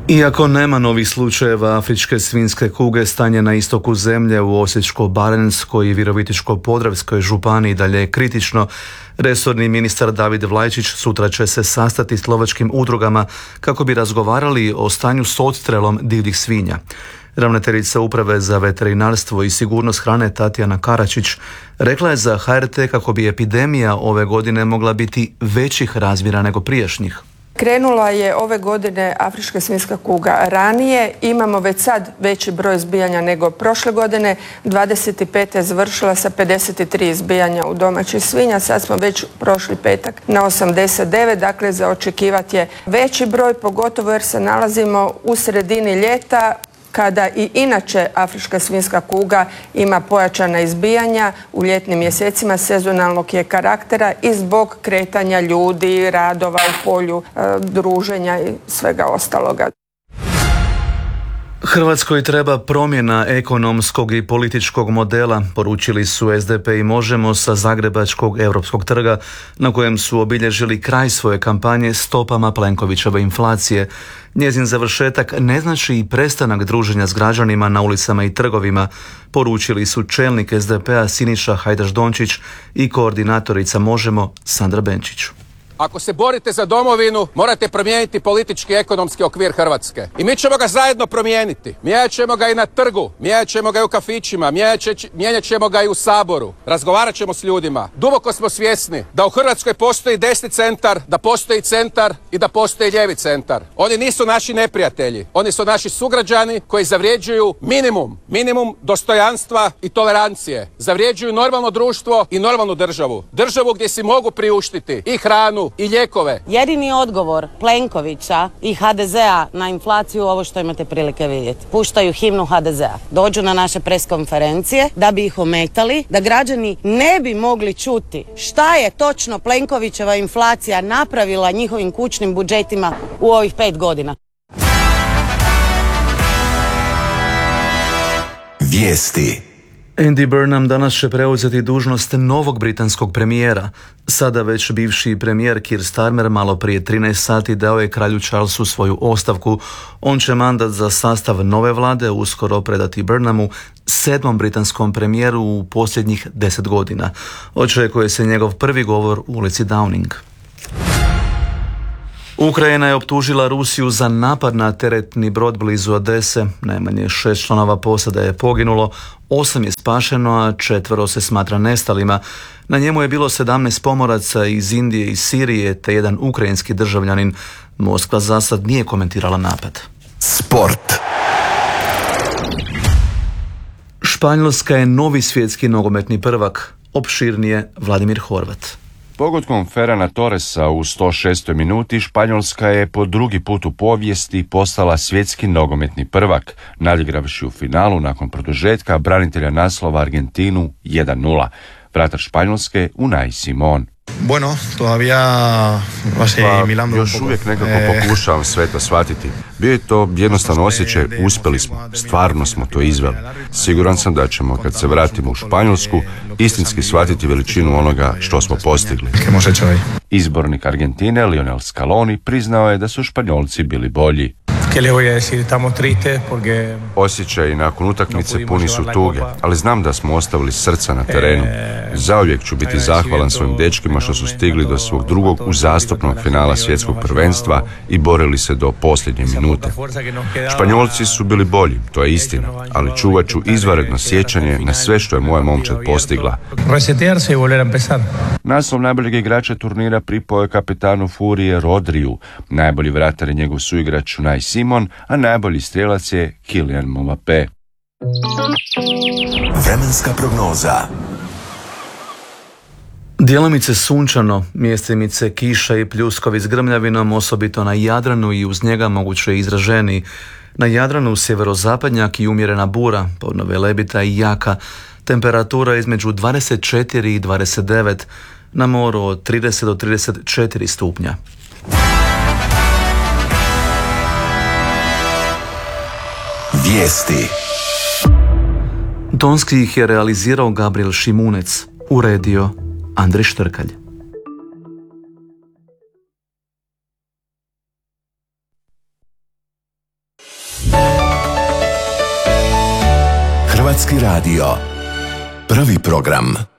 Iako nema novih slučajeva afričke svinjske kuge, stanje na istoku zemlje u Osječko-baranjskoj i Virovitičko-podravskoj županiji dalje je kritično. Resorni ministar David Vlajčić sutra će se sastati s lovačkim udrugama kako bi razgovarali o stanju s odstrelom divljih svinja. Ravnateljica Uprave za veterinarstvo i sigurnost hrane Tatjana Karačić rekla je za HRT kako bi epidemija ove godine mogla biti većih razmjera nego prijašnjih. Krenula je ove godine afrička svinjska kuga ranije, imamo već sad veći broj izbijanja nego prošle godine, 25. je završila sa 53 izbijanja u domaćih svinja, sad smo već prošli petak na 89, dakle za očekivati je veći broj, pogotovo jer se nalazimo u sredini ljeta, kada i inače afrička svinjska kuga ima pojačana izbijanja u ljetnim mjesecima, sezonalnog je karaktera i zbog kretanja ljudi, radova u polju, druženja i svega ostaloga. Hrvatskoj treba promjena ekonomskog i političkog modela, poručili su SDP i Možemo sa Zagrebačkog Europskog trga, na kojem su obilježili kraj svoje kampanje stopama Plenkovićeve inflacije. Njezin završetak ne znači i prestanak druženja s građanima na ulicama i trgovima, poručili su čelnik SDP-a Siniša Hajdaš-Dončić i koordinatorica Možemo Sandra Benčić. Ako se borite za domovinu, morate promijeniti politički i ekonomski okvir Hrvatske. I mi ćemo ga zajedno promijeniti. Mijenjat ćemo ga i na trgu, mijenjat ćemo ga i u kafićima, mijenjat ćemo ga i u Saboru. Razgovarat ćemo s ljudima. Duboko smo svjesni da u Hrvatskoj postoji desni centar, da postoji centar i da postoji lijevi centar. Oni nisu naši neprijatelji. Oni su naši sugrađani koji zavređuju minimum dostojanstva i tolerancije. Zavređuju normalno društvo i normalnu državu. Državu gdje si mogu priuštiti i hranu i lijekove. Jedini odgovor Plenkovića i HDZ-a na inflaciju ovo što imate prilike vidjeti. Puštaju himnu HDZ-a. Dođu na naše preskonferencije da bi ih ometali, da građani ne bi mogli čuti šta je točno Plenkovićeva inflacija napravila njihovim kućnim budžetima u ovih 5 godina. Vijesti. Andy Burnham danas će preuzeti dužnost novog britanskog premijera. Sada već bivši premijer Keir Starmer malo prije 13 sati dao je kralju Charlesu svoju ostavku. On će mandat za sastav nove vlade uskoro predati Burnhamu, 7. britanskom premijeru u posljednjih 10 godina. Očekuje se njegov prvi govor u ulici Downing. Ukrajina je optužila Rusiju za napad na teretni brod blizu Odese. Najmanje 6 članova posade je poginulo, 8 je spašeno, a 4 se smatra nestalima. Na njemu je bilo 17 pomoraca iz Indije i Sirije te jedan ukrajinski državljanin. Moskva za sad nije komentirala napad. Sport. Španjolska je novi svjetski nogometni prvak. Opširnije Vladimir Horvat. Pogodkom Ferrana Torresa u 106. minuti Španjolska je po drugi put u povijesti postala svjetski nogometni prvak, nadigravši u finalu nakon produžetka branitelja naslova Argentinu 1-0. Vratar Španjolske Unai Simon. Bueno, todavía asimilando un poco. Još uvijek nekako pokušavam sve to shvatiti. Bio je to jednostavno osjećaj, uspjeli smo, stvarno smo to izveli. Siguran sam da ćemo, kad se vratimo u Španjolsku, istinski shvatiti veličinu onoga što smo postigli. Izbornik Argentine Lionel Scaloni priznao je da su Španjolci bili bolji. Osjećaji nakon utakmice puni su tuge, ali znam da smo ostavili srca na terenu. Zauvijek ću biti zahvalan svojim dečkima što su stigli do svog drugog uzastopnog finala svjetskog prvenstva i borili se do posljednje minute. Španjolci su bili bolji, to je istina, ali čuvat ću izvanredno sjećanje na sve što je moja momčad postigla. Naslov najboljeg igrača turnira pripao je kapetanu Furije Rodriju. Najbolji vratar je njegov suigrač Unai Simon, a najbolji strijelac je Kylian Mbappé. Vremenska prognoza. Djelomice sunčano, mjestimice kiša i pljuskovi s grmljavinom, osobito na Jadranu i uz njega moguće izraženiji. Na Jadranu sjeverozapadnjak i umjerena bura, podno Velebita i jaka, temperatura između 24 i 29, na moru od 30 do 34 stupnja. Vijesti. Tonski ih je realizirao Gabriel Šimunec, uredio Andrej Štrkalj. Hrvatski radio. Prvi program.